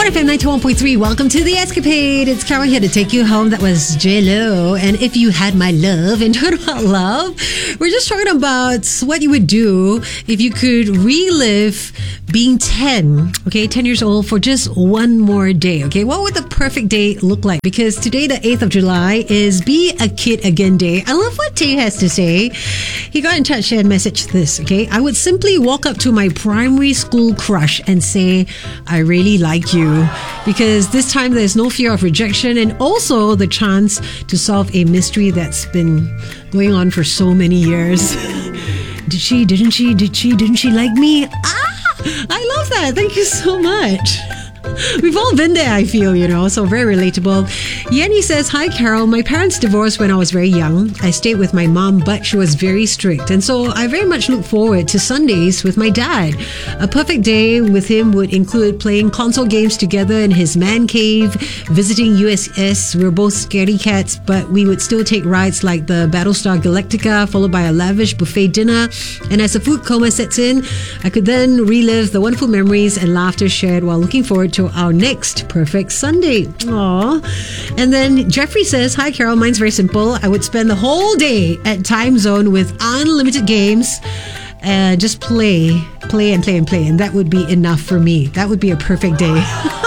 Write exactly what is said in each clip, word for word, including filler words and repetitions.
F M ninety-one point three. Welcome to The Escapade. It's Carol here to take you home. That was J-Lo. And If You Had My Love. And talking about love, we're just talking about what you would do if you could relive being ten, okay, ten years old for just one more day, okay? What would the perfect day look like? Because today, the eighth of July, is Be a Kid Again Day. I love what Tay has to say. He got in touch and messaged this, okay? I would simply walk up to my primary school crush and say, I really like you. Because this time there's no fear of rejection and also the chance to solve a mystery that's been going on for so many years. Did she, didn't she, did she, didn't she like me? Ah! I love that. Thank you so much. We've all been there, I feel, you know, so very relatable. Yenny says, hi, Carol. My parents divorced when I was very young. I stayed with my mom, but she was very strict. And so I very much look forward to Sundays with my dad. A perfect day with him would include playing console games together in his man cave, visiting U S S. We're both scaredy cats, but we would still take rides like the Battlestar Galactica, followed by a lavish buffet dinner. And as the food coma sets in, I could then relive the wonderful memories and laughter shared while looking forward to our next perfect Sunday. Aww. And then Jeffrey says, hi, Carol. Mine's very simple. I would spend the whole day at Time Zone with unlimited games and just play, play and play and play. And that would be enough for me. That would be a perfect day.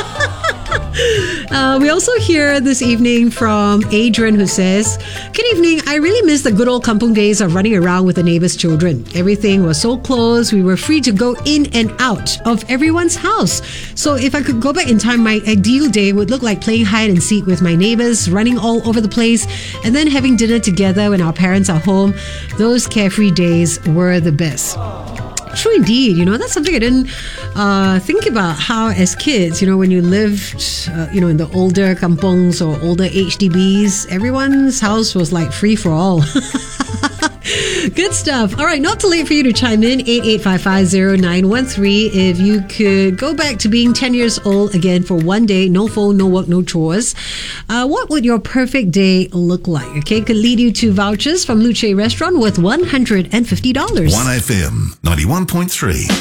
Uh, we also hear this evening from Adrian, who says, good evening. I really miss the good old kampung days of running around with the neighbors' children. Everything was so close. We were free to go in and out of everyone's house. So if I could go back in time, my ideal day would look like playing hide and seek with my neighbors, running all over the place, and then having dinner together when our parents are home. Those carefree days were the best. True indeed. You know, that's something I didn't uh, think about, how as kids, you know, when you lived, uh, you know, in the older kampongs or older H D Bs, everyone's house was like free for all. Good stuff. All right, not too late for you to chime in. eight eight five five zero nine one three. If you could go back to being ten years old again for one day, no phone, no work, no chores, uh, what would your perfect day look like? Okay, could lead you to vouchers from Luce Restaurant worth one hundred fifty dollars. one F M ninety-one point three.